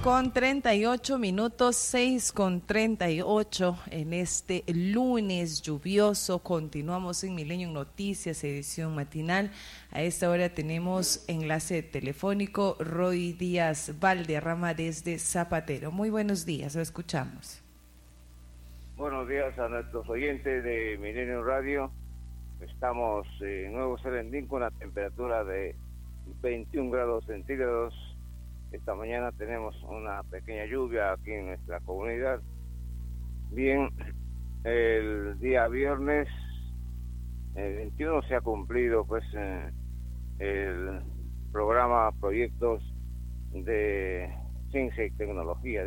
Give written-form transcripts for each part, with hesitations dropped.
6:38, 6:38 en este lunes lluvioso. Continuamos en Milenio Noticias, edición matinal. A esta hora tenemos enlace telefónico Roy Díaz Valderrama desde Zapatero. Muy buenos días, lo escuchamos. Buenos días a nuestros oyentes de Milenio Radio. Estamos en Nuevo Serendín con la temperatura de 21 grados centígrados. Esta mañana tenemos una pequeña lluvia aquí en nuestra comunidad. Bien, el día viernes, el 21, se ha cumplido pues el programa Proyectos de Ciencia y Tecnología.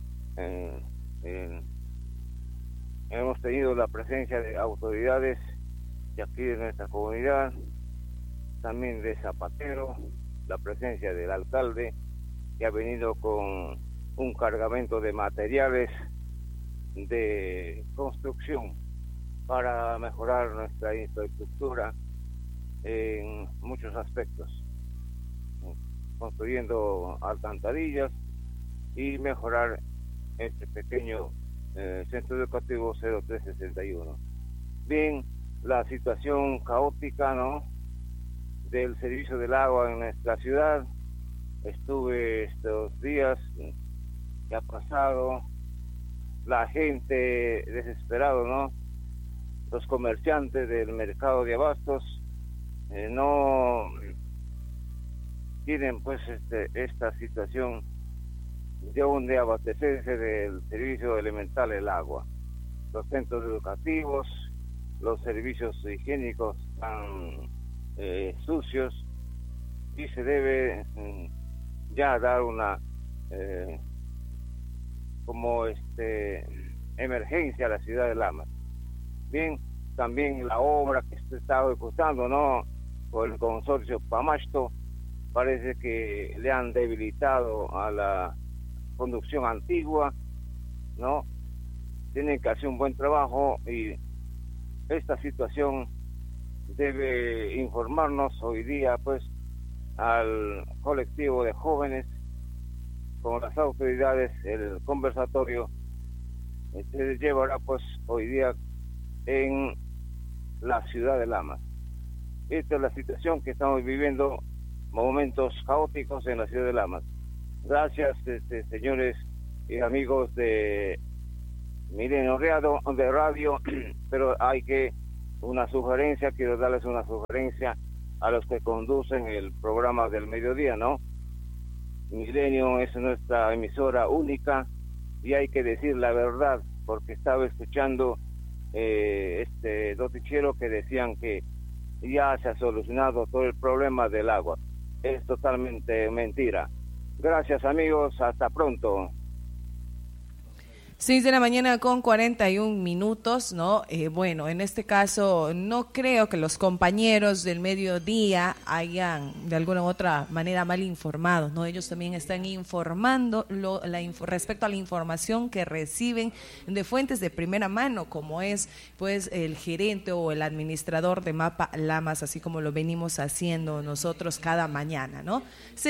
Hemos tenido la presencia de autoridades de aquí de nuestra comunidad, también de Zapatero, la presencia del alcalde, que ha venido con un cargamento de materiales de construcción para mejorar nuestra infraestructura en muchos aspectos, construyendo alcantarillas y mejorar este pequeño centro educativo 0361. Bien, la situación caótica, ¿no?, del servicio del agua en nuestra ciudad. Estuve estos días que ha pasado, la gente desesperado, ¿no? Los comerciantes del mercado de abastos no tienen pues esta situación de donde abastecerse del servicio elemental del agua. Los centros educativos, los servicios higiénicos están sucios y se debe ya dar una emergencia a la ciudad de Lamas. Bien, también la obra que se está ejecutando, ¿no?, por el consorcio Pamasto, parece que le han debilitado a la conducción antigua, ¿no? Tienen que hacer un buen trabajo y esta situación debe informarnos hoy día pues al colectivo de jóvenes con las autoridades. El conversatorio se llevará pues hoy día en la ciudad de Lamas. Esta es la situación que estamos viviendo, momentos caóticos en la ciudad de Lamas. Gracias, señores y amigos de Milenio de Radio, pero quiero darles una sugerencia a los que conducen el programa del mediodía, ¿no? Milenio es nuestra emisora única y hay que decir la verdad, porque estaba escuchando noticiero que decían que ya se ha solucionado todo el problema del agua. Es totalmente mentira. Gracias, amigos, hasta pronto. 6:41, ¿no? Bueno, en este caso no creo que los compañeros del mediodía hayan de alguna u otra manera mal informados, ¿no? Ellos también están informando respecto a la información que reciben de fuentes de primera mano, como es pues el gerente o el administrador de Mapa Lamas, así como lo venimos haciendo nosotros cada mañana, ¿no?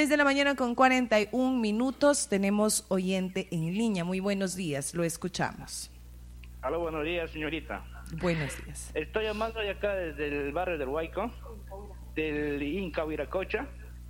6:41, tenemos oyente en línea. Muy buenos días, lo escuchamos. Aló, buenos días, señorita. Buenos días. Estoy llamando de acá desde el barrio del Huayco, del Inca Huiracocha,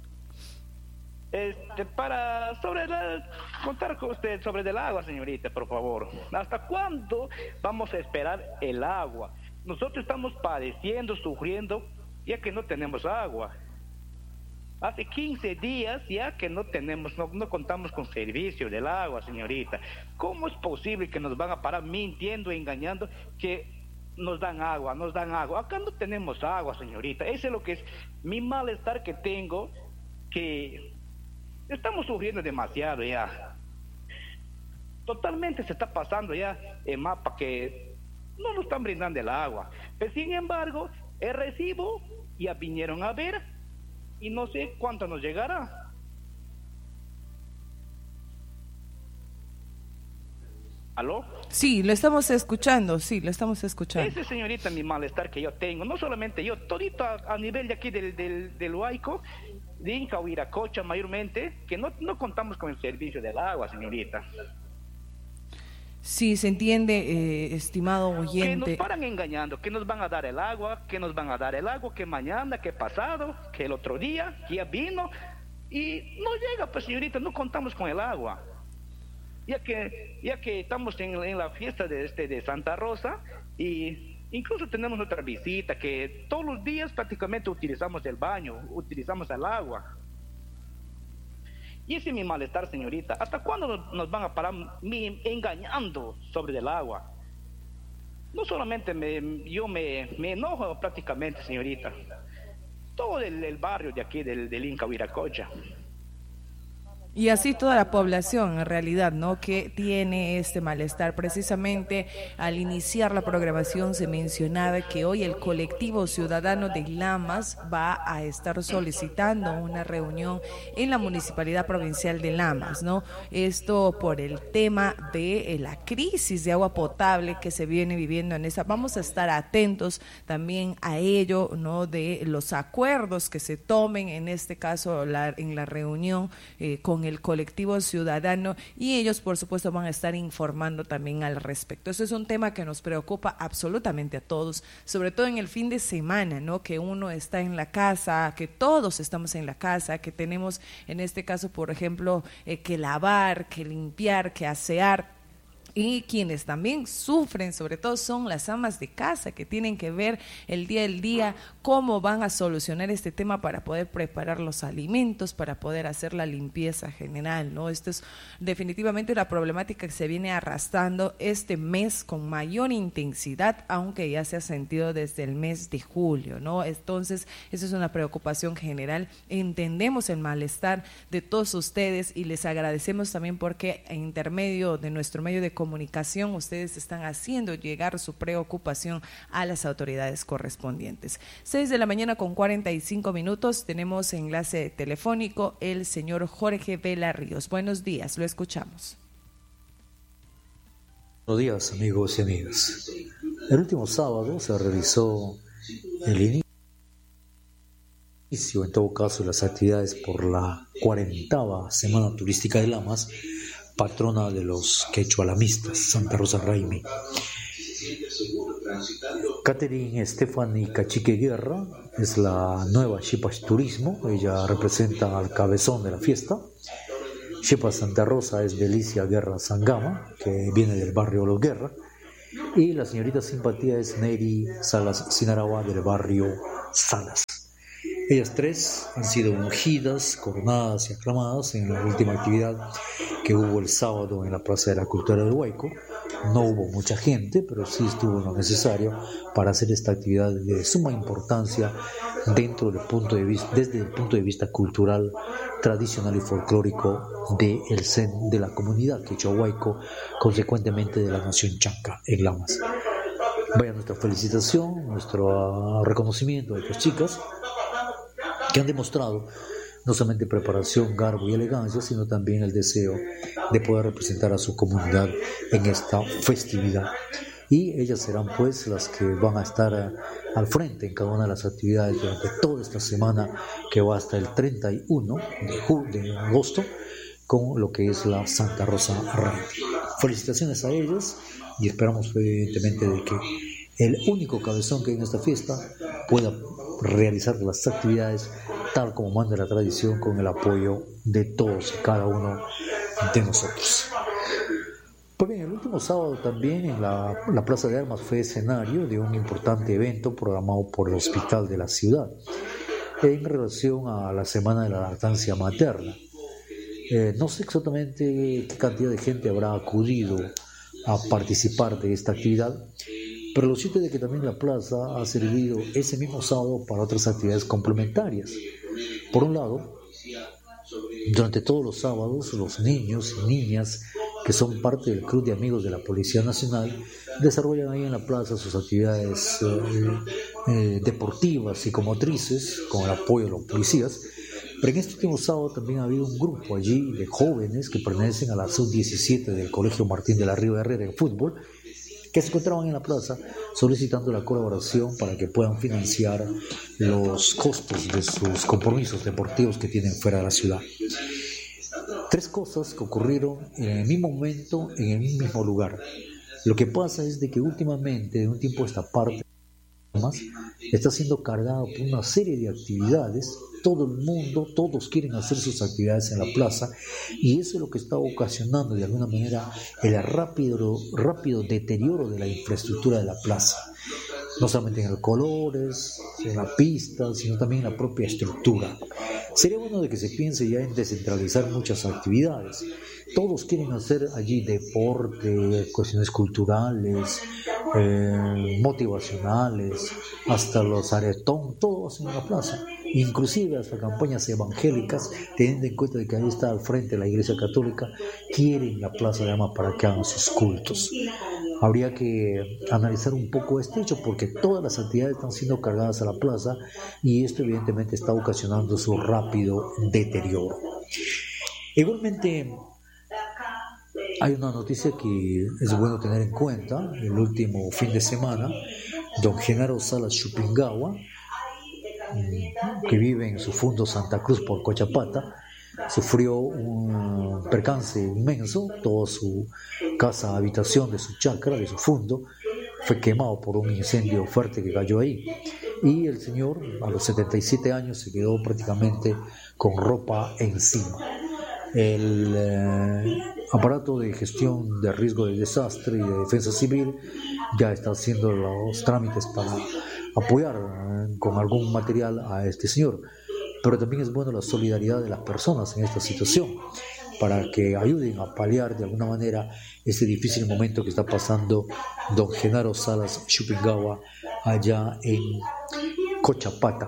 para contar con usted sobre el agua, señorita, por favor. ¿Hasta cuándo vamos a esperar el agua? Nosotros estamos padeciendo, sufriendo, ya que no tenemos agua. Hace 15 días ya que no contamos con servicio del agua, señorita. ¿Cómo es posible que nos van a parar mintiendo, engañando, que nos dan agua? Acá no tenemos agua, señorita. Ese es lo que es mi malestar que tengo, que estamos sufriendo demasiado ya. Totalmente se está pasando ya el mapa, que no nos están brindando el agua. Pero sin embargo, el recibo ya vinieron a ver y no sé cuánto nos llegará. ¿Aló? Sí, lo estamos escuchando, Ese, señorita, mi malestar que yo tengo, no solamente yo, todito a nivel de aquí del Huayco, de Inca o Viracocha mayormente, que no contamos con el servicio del agua, señorita. Sí, se entiende, estimado oyente. Que nos paran engañando, que nos van a dar el agua, que que mañana, que pasado, que el otro día, que ya vino, y no llega, pues señorita, no contamos con el agua. Ya que estamos en la fiesta de Santa Rosa, y incluso tenemos otra visita, que todos los días prácticamente utilizamos el baño, utilizamos el agua. Y ese es mi malestar, señorita. ¿Hasta cuándo nos van a parar engañando sobre el agua? No solamente yo me enojo prácticamente, señorita. Todo el barrio de aquí, del Inca Viracocha. Y así toda la población, en realidad, ¿no?, que tiene este malestar. Precisamente al iniciar la programación se mencionaba que hoy el colectivo ciudadano de Lamas va a estar solicitando una reunión en la Municipalidad Provincial de Lamas, ¿no? Esto por el tema de la crisis de agua potable que se viene viviendo en esa. Vamos a estar atentos también a ello, ¿no?, de los acuerdos que se tomen, en este caso en la reunión con el colectivo ciudadano, y ellos por supuesto van a estar informando también al respecto. Eso es un tema que nos preocupa absolutamente a todos, sobre todo en el fin de semana, ¿no?, que uno está en la casa, que todos estamos en la casa, que tenemos en este caso, por ejemplo, que lavar, que limpiar, que asear. Y quienes también sufren, sobre todo, son las amas de casa, que tienen que ver el día cómo van a solucionar este tema para poder preparar los alimentos, para poder hacer la limpieza general, ¿no? Esto es definitivamente una problemática que se viene arrastrando este mes con mayor intensidad, aunque ya se ha sentido desde el mes de julio, ¿no? Entonces, esa es una preocupación general. Entendemos el malestar de todos ustedes y les agradecemos también porque en intermedio de nuestro medio de comunicación ustedes están haciendo llegar su preocupación a las autoridades correspondientes. 6:45 a.m, tenemos enlace telefónico el señor Jorge Vela Ríos. Buenos días, lo escuchamos. Buenos días, amigos y amigas. El último sábado se realizó el inicio, en todo caso, las actividades por la 40ª Semana Turística de Lamas, patrona de los quechualamistas, Santa Rosa Raimi. Catherine Stephanie Cachique Guerra es la nueva Chipas Turismo, ella representa al cabezón de la fiesta. Chipas Santa Rosa es Delicia Guerra Sangama, que viene del barrio Los Guerra, y la señorita Simpatía es Neri Salas Sinarawa, del barrio Salas. Ellas tres han sido ungidas, coronadas y aclamadas en la última actividad que hubo el sábado en la Plaza de la Cultura del Huayco. No hubo mucha gente, pero sí estuvo lo necesario para hacer esta actividad de suma importancia desde el punto de vista cultural, tradicional y folclórico de la comunidad quechua Huayco, consecuentemente de la nación chanca en Lamas. Vaya nuestra felicitación, nuestro reconocimiento a estas chicas que han demostrado no solamente preparación, garbo y elegancia, sino también el deseo de poder representar a su comunidad en esta festividad. Y ellas serán pues las que van a estar al frente en cada una de las actividades durante toda esta semana, que va hasta el 31 de agosto, con lo que es la Santa Rosa Raimi. Felicitaciones a ellos y esperamos evidentemente de que el único cabezón que hay en esta fiesta pueda realizar las actividades tal como manda la tradición, con el apoyo de todos y cada uno de nosotros. Pues bien, el último sábado también en la Plaza de Armas fue escenario de un importante evento programado por el Hospital de la Ciudad en relación a la Semana de la Lactancia Materna. No sé exactamente qué cantidad de gente habrá acudido a participar de esta actividad, pero lo cierto es de que también la plaza ha servido ese mismo sábado para otras actividades complementarias. Por un lado, durante todos los sábados, los niños y niñas que son parte del Club de Amigos de la Policía Nacional desarrollan ahí en la plaza sus actividades deportivas, psicomotrices, con el apoyo de los policías. Pero en este último sábado también ha habido un grupo allí de jóvenes que pertenecen a la sub-17 del Colegio Martín de la Riva Herrera en fútbol, que se encontraban en la plaza solicitando la colaboración para que puedan financiar los costos de sus compromisos deportivos que tienen fuera de la ciudad. 3 cosas que ocurrieron en el mismo momento, en el mismo lugar. Lo que pasa es de que últimamente, de un tiempo a esta parte, está siendo cargado por una serie de actividades. Todo el mundo, todos quieren hacer sus actividades en la plaza, y eso es lo que está ocasionando de alguna manera el rápido deterioro de la infraestructura de la plaza, no solamente en los colores, en la pista, sino también en la propia estructura. Sería bueno de que se piense ya en descentralizar muchas actividades. Todos quieren hacer allí deporte, cuestiones culturales, motivacionales, hasta los aretón, todo hacen en la plaza. Inclusive hasta campañas evangélicas, teniendo en cuenta de que ahí está al frente la Iglesia Católica, quieren la Plaza de Ama para que hagan sus cultos. Habría que analizar un poco este hecho, porque todas las actividades están siendo cargadas a la plaza, y esto evidentemente está ocasionando su rápido deterioro. Igualmente, hay una noticia que es bueno tener en cuenta. El último fin de semana, don Genaro Salas Chupingawa, que vive en su fundo Santa Cruz por Cochapata, sufrió un percance inmenso. Toda su casa, habitación de su chacra, de su fundo, fue quemado por un incendio fuerte que cayó ahí. Y el señor, a los 77 años, se quedó prácticamente con ropa encima. El aparato de gestión de riesgo de desastre y de defensa civil ya está haciendo los trámites para apoyar con algún material a este señor. Pero también es bueno la solidaridad de las personas en esta situación, para que ayuden a paliar de alguna manera este difícil momento que está pasando don Genaro Salas Chupingawa allá en Cochapata,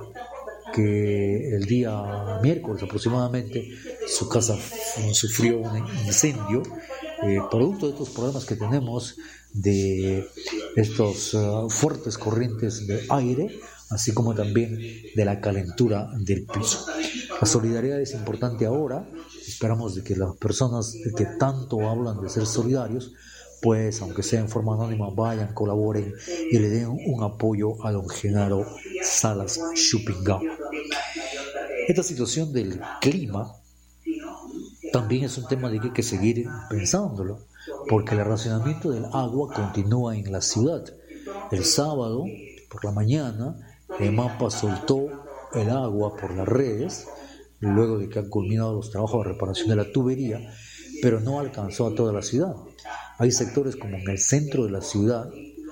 que el día miércoles aproximadamente su casa sufrió un incendio, producto de estos problemas que tenemos de estos fuertes corrientes de aire, así como también de la calentura del piso. La solidaridad es importante ahora. Esperamos de que las personas que tanto hablan de ser solidarios, pues aunque sea en forma anónima, vayan, colaboren y le den un apoyo a don Genaro Salas Chupingawa. Esta situación del clima también es un tema de que hay que seguir pensándolo, porque el racionamiento del agua continúa en la ciudad. El sábado por la mañana, EMAPA soltó el agua por las redes, luego de que han culminado los trabajos de reparación de la tubería, pero no alcanzó a toda la ciudad. Hay sectores como en el centro de la ciudad,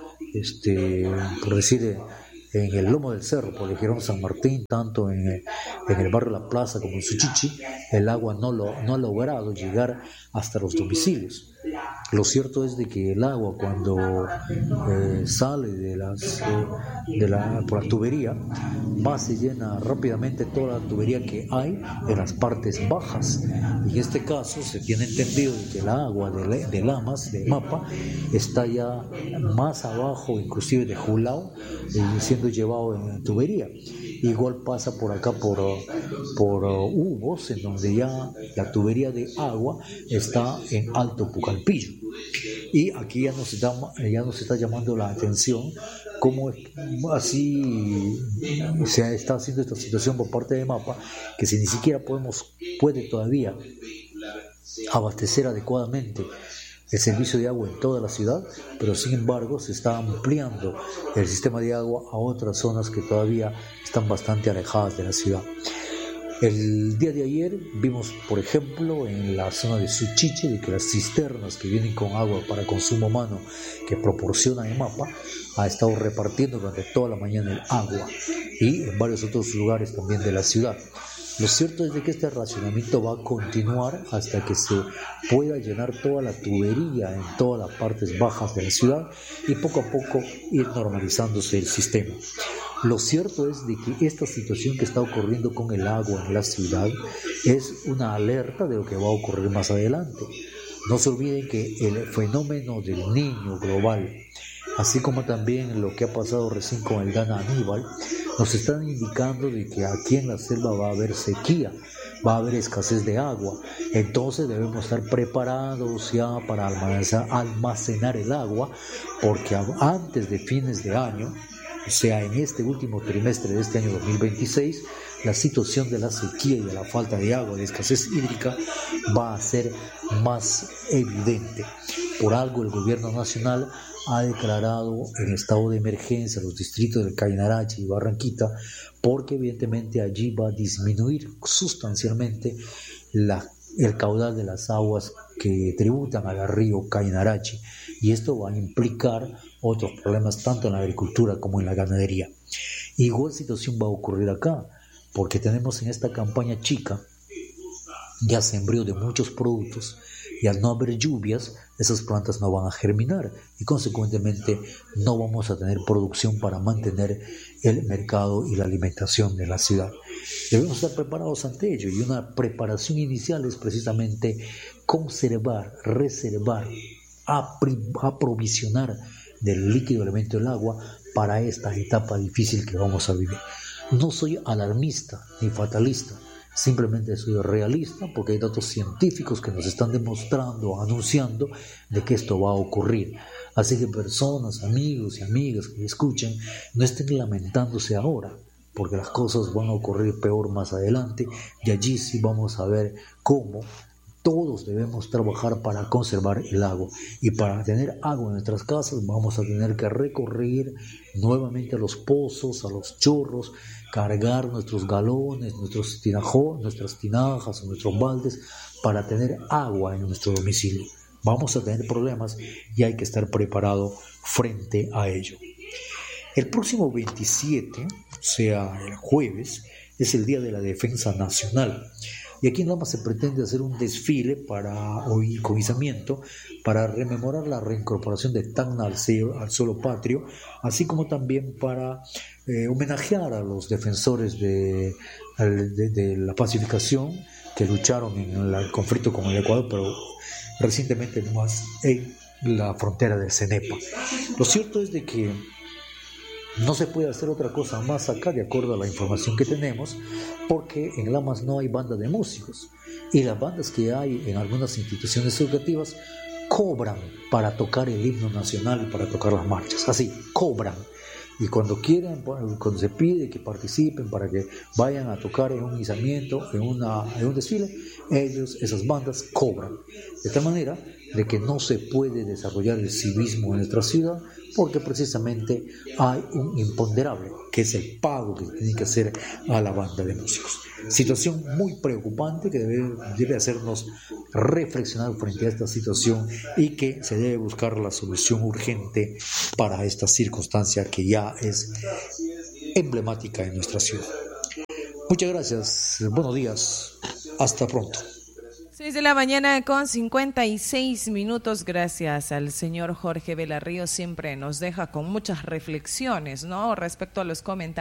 por decir, en el Lomo del Cerro, por el Girón San Martín, tanto en el barrio La Plaza como en Suchichi, el agua no ha logrado llegar hasta los domicilios. Lo cierto es de que el agua, cuando sale por la tubería, se llena rápidamente toda la tubería que hay en las partes bajas. Y en este caso se tiene entendido de que el agua de Lamas, de Mapa, está ya más abajo, inclusive de Julao, siendo llevado en la tubería. Igual pasa por acá por Ubos, en donde ya la tubería de agua está en Alto Pucalpillo. Y aquí ya nos está llamando la atención cómo así se está haciendo esta situación por parte de MAPA, que si ni siquiera puede todavía abastecer adecuadamente el servicio de agua en toda la ciudad, pero sin embargo se está ampliando el sistema de agua a otras zonas que todavía están bastante alejadas de la ciudad. El día de ayer vimos, por ejemplo, en la zona de Suchiche, de que las cisternas que vienen con agua para consumo humano que proporciona EMAPA ha estado repartiendo durante toda la mañana el agua, y en varios otros lugares también de la ciudad. Lo cierto es de que este racionamiento va a continuar hasta que se pueda llenar toda la tubería en todas las partes bajas de la ciudad y poco a poco ir normalizándose el sistema. Lo cierto es de que esta situación que está ocurriendo con el agua en la ciudad es una alerta de lo que va a ocurrir más adelante. No se olviden que el fenómeno del Niño global, así como también lo que ha pasado recién con el Dana Aníbal, nos están indicando de que aquí en la selva va a haber sequía, va a haber escasez de agua. Entonces debemos estar preparados ya para almacenar el agua, porque antes de fines de año, o sea, en este último trimestre de este año 2026, la situación de la sequía y de la falta de agua, de escasez hídrica, va a ser más evidente. Por algo el gobierno nacional ha declarado en estado de emergencia los distritos del Cainarachi y Barranquita, porque evidentemente allí va a disminuir sustancialmente el caudal de las aguas que tributan al río Cainarachi, y esto va a implicar otros problemas tanto en la agricultura como en la ganadería. Igual situación va a ocurrir acá, porque tenemos en esta campaña chica ya sembrío de muchos productos, y al no haber lluvias, esas plantas no van a germinar y consecuentemente no vamos a tener producción para mantener el mercado y la alimentación de la ciudad. Debemos estar preparados ante ello, y una preparación inicial es precisamente conservar, reservar, aprovisionar del líquido elemento del agua para esta etapa difícil que vamos a vivir. No soy alarmista ni fatalista, simplemente soy realista, porque hay datos científicos que nos están demostrando, anunciando de que esto va a ocurrir. Así que personas, amigos y amigas que me escuchen, no estén lamentándose ahora, porque las cosas van a ocurrir peor más adelante, y allí sí vamos a ver cómo todos debemos trabajar para conservar el agua, y para tener agua en nuestras casas vamos a tener que recurrir nuevamente a los pozos, a los chorros, cargar nuestros galones, nuestras tinajas o nuestros baldes para tener agua en nuestro domicilio. Vamos a tener problemas y hay que estar preparado frente a ello. El próximo 27, o sea el jueves, es el Día de la Defensa Nacional. Y aquí en Lama se pretende hacer un desfile con izamiento para rememorar la reincorporación de Tacna al suelo patrio, así como también para homenajear a los defensores de la pacificación que lucharon en el conflicto con el Ecuador, pero recientemente más en la frontera del Cenepa. Lo cierto es de que no se puede hacer otra cosa más acá, de acuerdo a la información que tenemos, porque en Lamas no hay banda de músicos, y las bandas que hay en algunas instituciones educativas cobran para tocar el himno nacional y para tocar las marchas, así, cobran. Y cuando quieren, cuando se pide que participen para que vayan a tocar en un izamiento, en un desfile, esas bandas cobran. De tal manera de que no se puede desarrollar el civismo en nuestra ciudad, porque precisamente hay un imponderable, que es el pago que tiene que hacer a la banda de músicos. Situación muy preocupante que debe hacernos reflexionar frente a esta situación, y que se debe buscar la solución urgente para esta circunstancia que ya es emblemática en nuestra ciudad. Muchas gracias, buenos días, hasta pronto. 6 de la mañana con 56 minutos. Gracias al señor Jorge Belarrío, siempre nos deja con muchas reflexiones, ¿no?, respecto a los comentarios